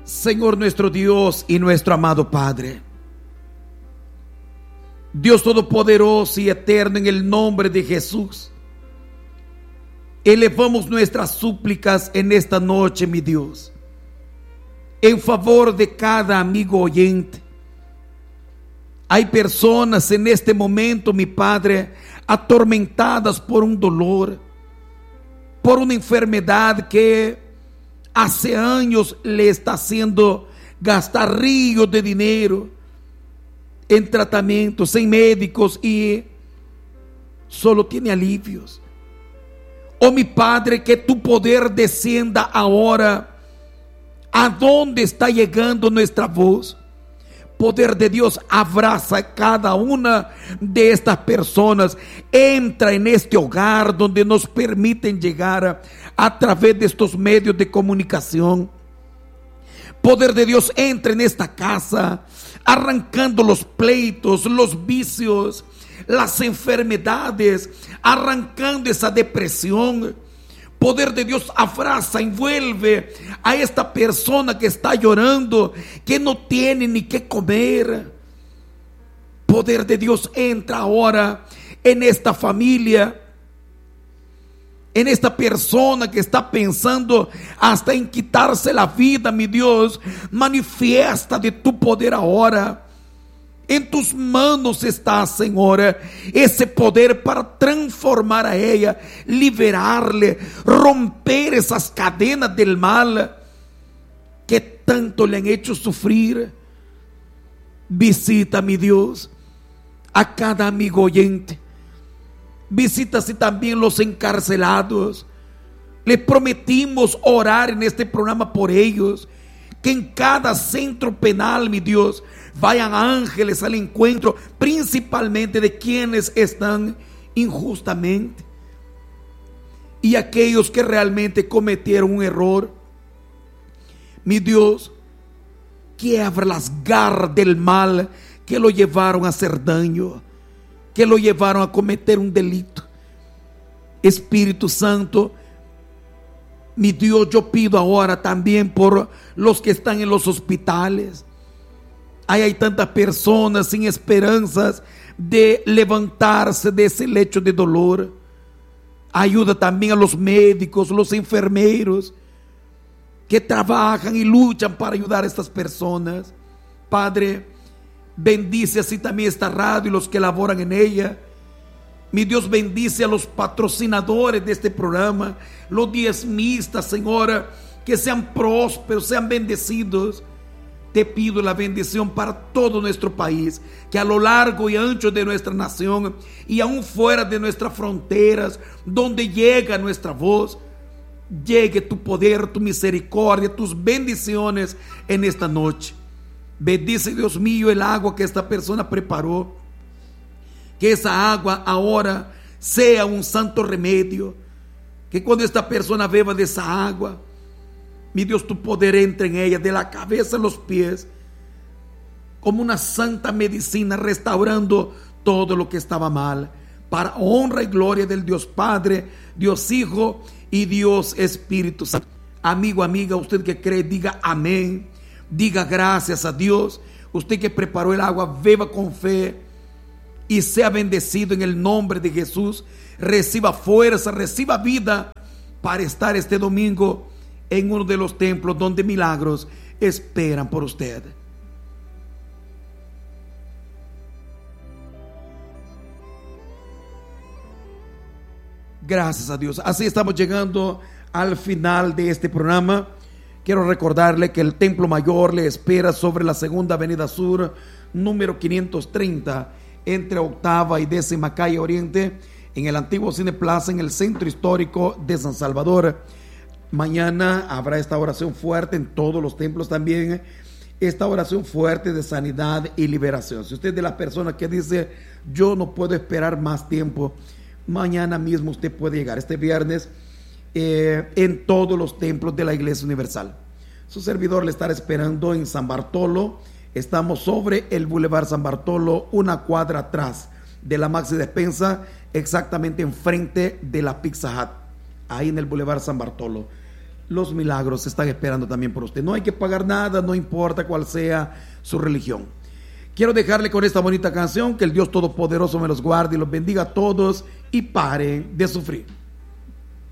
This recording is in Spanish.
Señor nuestro Dios y nuestro amado Padre, Dios todopoderoso y eterno, en el nombre de Jesús, elevamos nuestras súplicas en esta noche, mi Dios, en favor de cada amigo oyente. Hay personas en este momento, mi Padre, atormentadas por un dolor, por una enfermedad que hace años le está haciendo gastar ríos de dinero en tratamientos, en médicos, y solo tiene alivios. Oh mi Padre, que tu poder descienda ahora. ¿A dónde está llegando nuestra voz? Poder de Dios, abraza a cada una de estas personas. Entra en este hogar donde nos permiten llegar a través de estos medios de comunicación. Poder de Dios, entra en esta casa, arrancando los pleitos, los vicios, las enfermedades, arrancando esa depresión. Poder de Dios, abraza, envuelve a esta persona que está llorando, que no tiene ni qué comer. Poder de Dios, entra ahora en esta familia, en esta persona que está pensando hasta en quitarse la vida. Mi Dios, manifiesta de tu poder ahora. En tus manos está, Señor, ese poder para transformar a ella, liberarle, romper esas cadenas del mal que tanto le han hecho sufrir. Visita, mi Dios, a cada amigo oyente. Visita así también los encarcelados. Le prometimos orar en este programa por ellos. Que en cada centro penal, mi Dios, vayan ángeles al encuentro, principalmente de quienes están injustamente y aquellos que realmente cometieron un error. Mi Dios, quiebra las garras del mal que lo llevaron a hacer daño, que lo llevaron a cometer un delito. Espíritu Santo, mi Dios, yo pido ahora también por los que están en los hospitales. Hay tantas personas sin esperanzas de levantarse de ese lecho de dolor. Ayuda también a los médicos, los enfermeros que trabajan y luchan para ayudar a estas personas. Padre, bendice así también esta radio y los que laboran en ella. Mi Dios, bendice a los patrocinadores de este programa, los diezmistas, Señora, que sean prósperos, sean bendecidos. Te pido la bendición para todo nuestro país, que a lo largo y ancho de nuestra nación y aún fuera de nuestras fronteras, donde llega nuestra voz, llegue tu poder, tu misericordia, tus bendiciones en esta noche. Bendice, Dios mío, el agua que esta persona preparó. Que esa agua ahora sea un santo remedio. Que cuando esta persona beba de esa agua, mi Dios, tu poder entre en ella, de la cabeza a los pies, como una santa medicina, restaurando todo lo que estaba mal, para honra y gloria del Dios Padre, Dios Hijo y Dios Espíritu Santo. Amigo, amiga, usted que cree, diga amén, diga gracias a Dios. Usted que preparó el agua, beba con fe y sea bendecido en el nombre de Jesús. Reciba fuerza, reciba vida para estar este domingo en uno de los templos donde milagros esperan por usted. Gracias a Dios. Así estamos llegando al final de este programa. Quiero recordarle que el Templo Mayor le espera sobre la Segunda Avenida Sur, número 530, entre Octava y 10ª Calle Oriente, en el antiguo Cine Plaza, en el centro histórico de San Salvador. Mañana habrá esta oración fuerte en todos los templos también, esta oración fuerte de sanidad y liberación. Si usted es de las personas que dice, yo no puedo esperar más tiempo, mañana mismo usted puede llegar, este viernes, en todos los templos de la Iglesia Universal. Su servidor le estará esperando en San Bartolo. Estamos sobre el Boulevard San Bartolo, una cuadra atrás de la Maxi Despensa, exactamente enfrente de la Pizza Hut, ahí en el Boulevard San Bartolo. los milagros están esperando también por usted. No hay que pagar nada, no importa cuál sea su religión. Quiero dejarle con esta bonita canción, que el Dios Todopoderoso me los guarde y los bendiga a todos y pare de sufrir.